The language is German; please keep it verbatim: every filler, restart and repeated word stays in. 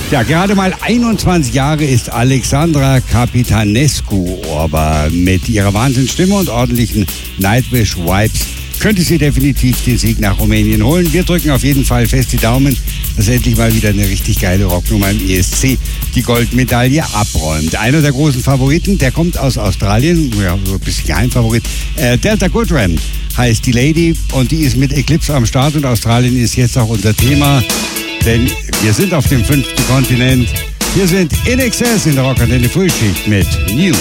Ja, gerade mal einundzwanzig Jahre ist Alexandra Capitanescu, aber mit ihrer Wahnsinnsstimme und ordentlichen Nightwish-Vibes könnte sie definitiv den Sieg nach Rumänien holen. Wir drücken auf jeden Fall fest die Daumen, dass endlich mal wieder eine richtig geile Rocknummer im E S C die Goldmedaille abräumt. Einer der großen Favoriten, der kommt aus Australien, ja, so ein bisschen Geheimfavorit. Äh, Delta Goodrem heißt die Lady und die ist mit Eclipse am Start und Australien ist jetzt auch unser Thema, denn wir sind auf dem fünften Kontinent. Wir sind In Excess in der Rockantenne Frühschicht mit New.